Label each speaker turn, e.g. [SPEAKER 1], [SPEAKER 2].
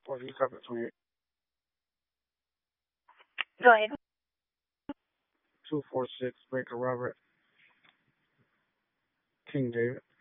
[SPEAKER 1] Or you stop at 28.
[SPEAKER 2] Go ahead.
[SPEAKER 1] 246, Baker Robert, King David.